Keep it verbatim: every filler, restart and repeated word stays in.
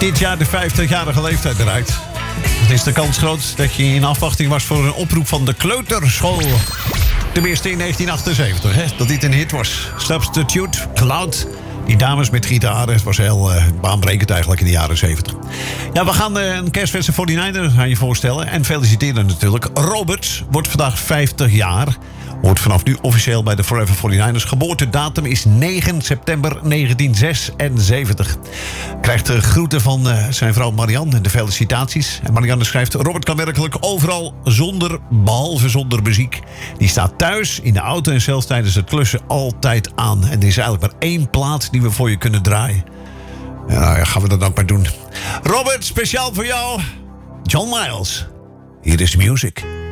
dit jaar de vijftigjarige leeftijd bereikt. Het is de kans groot dat je in afwachting was voor een oproep van de kleuterschool. Tenminste in negentien achtenzeventig, hè, dat dit een hit was. Substitute, Cloud. Die dames met gitaren, het was heel uh, baanbrekend eigenlijk in de jaren zeventig. Ja, we gaan uh, een kerstverse forty-niner aan je voorstellen. En feliciteren natuurlijk. Robert wordt vandaag vijftig jaar. Hoort vanaf nu officieel bij de Forever forty-niners. Geboortedatum is negen september negentien zesenzeventig. Krijgt de groeten van uh, zijn vrouw Marianne en de felicitaties. En Marianne schrijft: Robert kan werkelijk overal zonder, behalve zonder muziek. Die staat thuis, in de auto en zelfs tijdens het klussen altijd aan. En er is eigenlijk maar één plaat die we voor je kunnen draaien. Ja, nou ja, gaan we dat ook maar doen. Robert, speciaal voor jou, John Miles. Hier is de music.